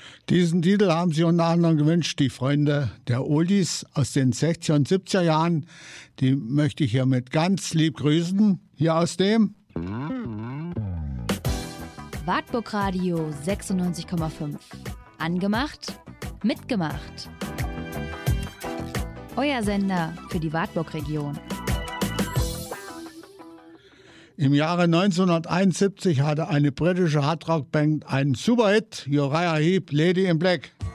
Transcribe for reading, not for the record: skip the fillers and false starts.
Diesen Titel haben sich unter anderem gewünscht die Freunde der Oldies aus den 60er und 70er Jahren. Die möchte ich hiermit ganz lieb grüßen, hier aus dem Wartburg Radio 96,5. Angemacht, mitgemacht. Euer Sender für die Wartburg-Region. Im Jahre 1971 hatte eine britische Hardrock-Band einen Superhit, Uriah Heep, Lady in Black.